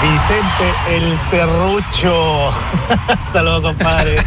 Vicente el Serrucho. Saludos, compadre.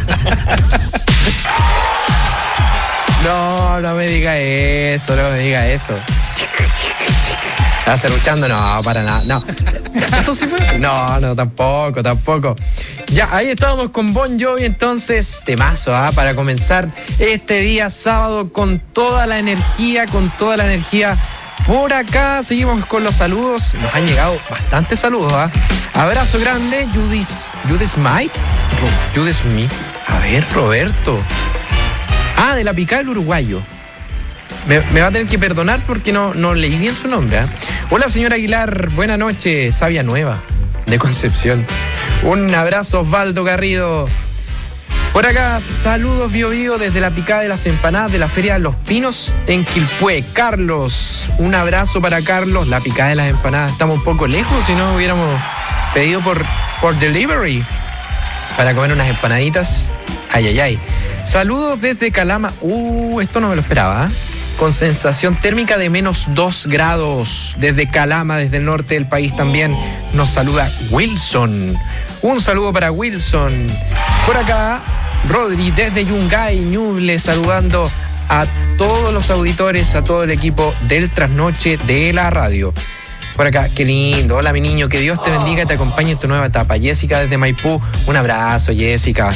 No me diga eso, no me diga eso. ¿Estás serruchando? No, para nada. No. ¿Eso sí fue? No, tampoco. Ya, ahí estábamos con Bon Jovi, entonces, temazo, para comenzar este día sábado con toda la energía. Por acá seguimos con los saludos. Nos han llegado bastantes saludos, Abrazo grande, Judith Smith. A ver, Roberto. De la Picada del Uruguayo. Me va a tener que perdonar porque no leí bien su nombre. Hola, señor Aguilar. Buenas noches. Sabia Nueva, de Concepción. Un abrazo, Osvaldo Garrido. Por acá, saludos Bio Bio desde la Picada de las Empanadas de la Feria de los Pinos en Quilpué. Carlos, un abrazo para Carlos. La Picada de las Empanadas estamos un poco lejos, si no hubiéramos pedido por delivery para comer unas empanaditas. Ay. Saludos desde Calama. Esto no me lo esperaba, Con sensación térmica de -2 grados. Desde Calama, desde el norte del país también nos saluda Wilson. Un saludo para Wilson. Por acá, Rodri desde Yungay, Ñuble, saludando a todos los auditores, a todo el equipo del Trasnoche de la radio. Por acá, qué lindo. Hola, mi niño, que Dios te bendiga y te acompañe en tu nueva etapa. Jessica desde Maipú, un abrazo, Jessica.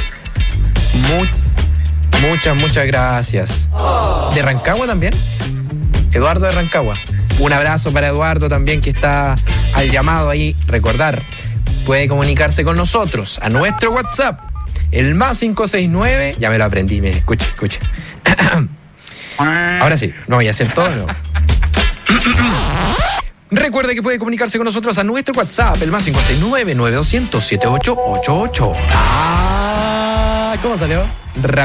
Muchas gracias. ¿De Rancagua también? Eduardo de Rancagua. Un abrazo para Eduardo también, que está al llamado ahí. Recordar, puede comunicarse con nosotros a nuestro WhatsApp, el +569. Ya me lo aprendí, mire, escucha. Ahora sí, no voy a hacer todo, ¿no? Recuerde que puede comunicarse con nosotros a nuestro WhatsApp, el +569-9200-7888. ¿Cómo salió?